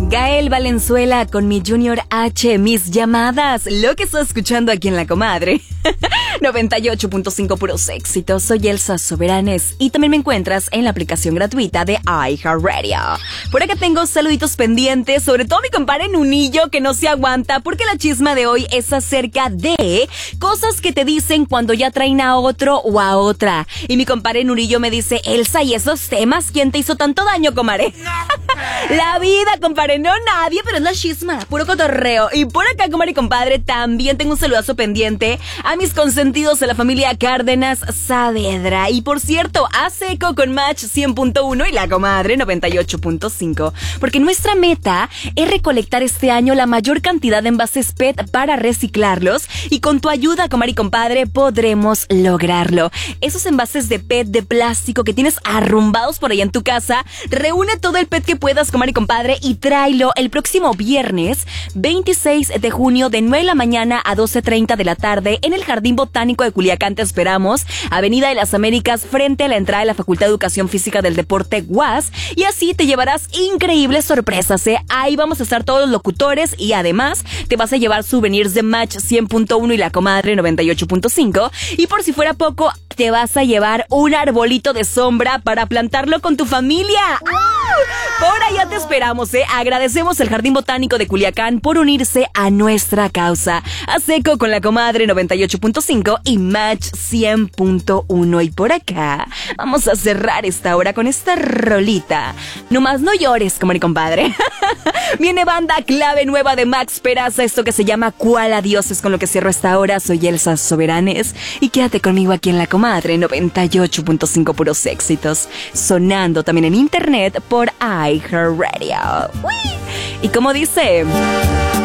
Gael Valenzuela con mi Junior H, mis llamadas, lo que estás escuchando aquí en La Comadre. 98.5 puros éxitos, soy Elsa Soberanes y también me encuentras en la aplicación gratuita de iHeartRadio. Por acá tengo saluditos pendientes, sobre todo mi compadre Nunillo que no se aguanta porque la chisma de hoy es acerca de cosas que te dicen cuando ya traen a otro o a otra. Y mi compadre Nunillo me dice, Elsa, ¿y esos temas? ¿Quién te hizo tanto daño, comadre? La vida, compadre, no nadie, pero es la chisma, puro cotorreo. Y por acá, comadre y compadre, también tengo un saludazo pendiente a mis consentidos de la familia Cárdenas Saavedra. Y por cierto, a seco con Match 100.1 y La Comadre 98.5. Porque nuestra meta es recolectar este año la mayor cantidad de envases PET para reciclarlos. Y con tu ayuda, comadre y compadre, podremos lograrlo. Esos envases de PET de plástico que tienes arrumbados por allá en tu casa, reúne todo el PET que puedas, comadre y compadre, y tráelo el próximo viernes 26 de junio de 9 de la mañana a 12:30 de la tarde en el Jardín Botánico de Culiacán. Te esperamos, Avenida de las Américas, frente a la entrada de la Facultad de Educación Física del Deporte UAS, y así te llevarás increíbles sorpresas, ¿eh? Ahí vamos a estar todos los locutores y además te vas a llevar souvenirs de Match 100.1 y La Comadre 98.5, y por si fuera poco, te vas a llevar un arbolito de sombra para plantarlo con tu familia. Por allá te esperamos, ¿eh? Agradecemos al Jardín Botánico de Culiacán por unirse a nuestra causa. A seco con La Comadre 98.5 y Match 100.1. Y por acá vamos a cerrar esta hora con esta rolita. Nomás no llores, comadre y compadre. Viene banda clave nueva de Max Peraza, esto que se llama ¿Cuál adiós? Es con lo que cierro esta hora. Soy Elsa Soberanes y quédate conmigo aquí en La Comadre 98.5 puros éxitos, sonando también en internet por iHeartRadio. Y como dice...